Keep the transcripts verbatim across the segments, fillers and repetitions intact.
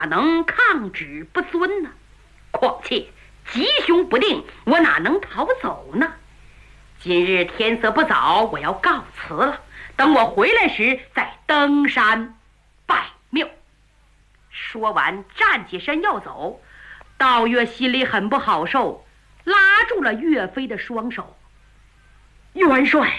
能抗旨不遵呢？况且吉凶不定，我哪能逃走呢？今日天色不早，我要告辞了。等我回来时，再登山拜庙。说完，站起身要走。道月心里很不好受，拉住了岳飞的双手。元帅，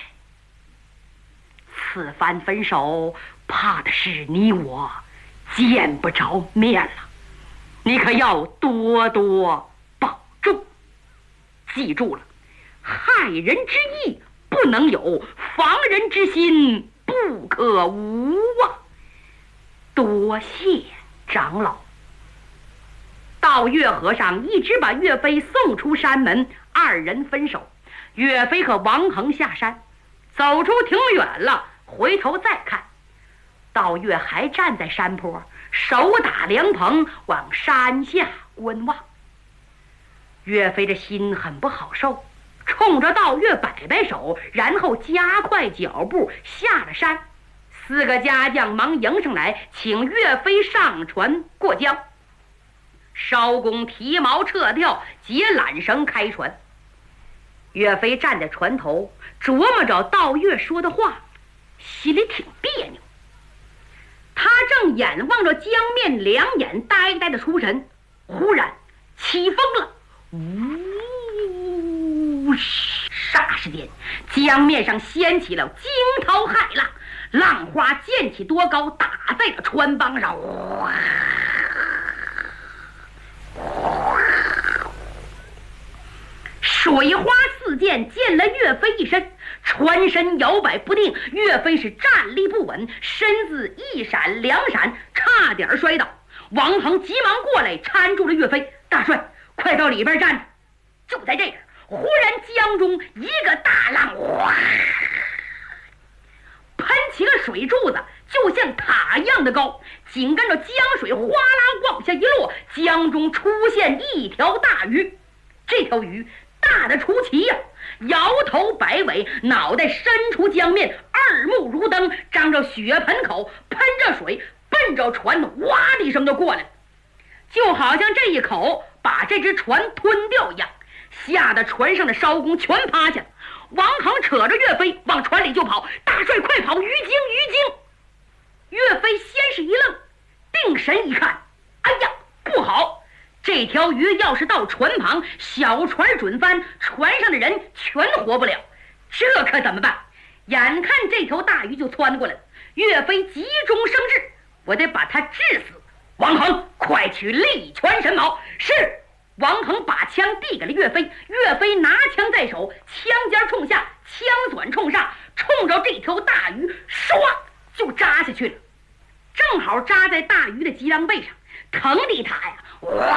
此番分手，怕的是你我见不着面了，你可要多多保重。记住了，害人之意不能有，防人之心不可无啊！多谢长老。道月和尚一直把岳飞送出山门，二人分手。岳飞和王恒下山，走出挺远了，回头再看，道月还站在山坡，手打凉棚，往山下观望。岳飞的心很不好受，冲着道月摆摆手，然后加快脚步下了山。四个家将忙迎上来，请岳飞上船过江。艄公提矛撤掉，解缆绳开船。岳飞站在船头，琢磨着道月说的话，心里挺别扭。他正眼望着江面，两眼呆呆的出神，忽然起风了，呜！霎时间，江面上掀起了惊涛骇浪，浪花溅起多高，打在了船帮上。哇！水花四溅，溅了岳飞一身，船身摇摆不定。岳飞是站立不稳，身子一闪两闪，差点摔倒。王恒急忙过来搀住了岳飞。大帅，快到里边站着。就在这时，忽然江中一个大浪，哗，喷起个水柱子，就像塔一样的高，紧跟着江水哗啦往下一落，江中出现一条大鱼。这条鱼大的出奇呀、啊，摇头摆尾，脑袋伸出江面，二目如灯，张着血盆口，喷着水，奔着船哇的一声就过来了，就好像这一口把这只船吞掉一样，吓得船上的艄公全趴下了。王恒扯着岳飞往船里就跑，大帅快跑，鱼精鱼精！岳飞先是一愣，定神一看，哎呀，不好！这条鱼要是到船旁，小船准翻，船上的人全活不了，这可怎么办？眼看这条大鱼就窜过来了，岳飞急中生智，我得把它治死。王恒，快取力拳神矛！是。王恒把枪递给了岳飞，岳飞拿枪在手，枪尖冲下，枪短冲上，冲着这条大鱼唰就扎下去了，正好扎在大鱼的脊梁背上，疼的他呀哇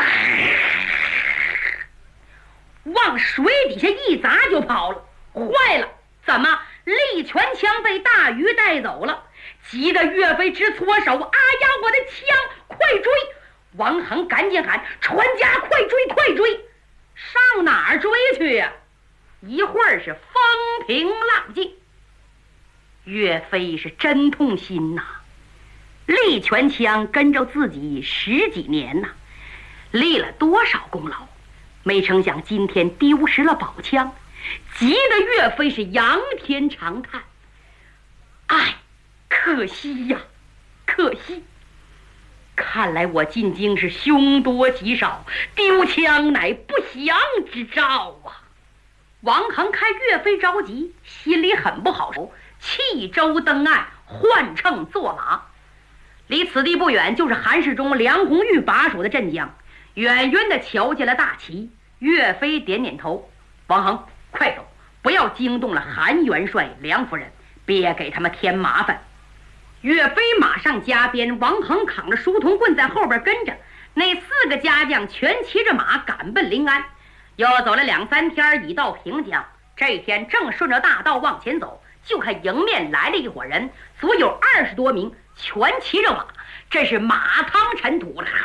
往水底下一砸就跑了。坏了，怎么力拳枪被大鱼带走了？急得岳飞直搓手，啊呀，我的枪，快追！王恒赶紧喊，船家快追快追！上哪儿追去呀、啊？一会儿是风平浪静。岳飞是真痛心呐、啊，力拳枪跟着自己十几年呐、啊，立了多少功劳，没成想今天丢失了宝枪，急得岳飞是仰天长叹，哎，可惜呀，可惜！看来我进京是凶多吉少，丢枪乃不祥之兆啊！王恒看岳飞着急，心里很不好受，弃舟登岸，换乘坐马。离此地不远就是韩世忠、梁红玉把守的镇江，远远的瞧见了大旗。岳飞点点头，王恒，快走，不要惊动了韩元帅、梁夫人，别给他们添麻烦。岳飞马上加鞭，王恒扛着书童棍在后边跟着，那四个家将全骑着马赶奔临安。又走了两三天，已到平江。这天正顺着大道往前走，就看迎面来了一伙人，足有二十多名，全骑着马，这是马汤尘土了。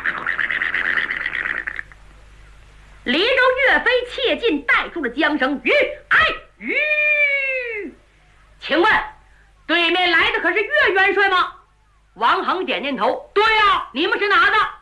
离着岳飞切近，带住了缰绳，吁哎吁！请问对面来的可是岳元帅吗？王恒点点头，对呀、啊，你们是哪的？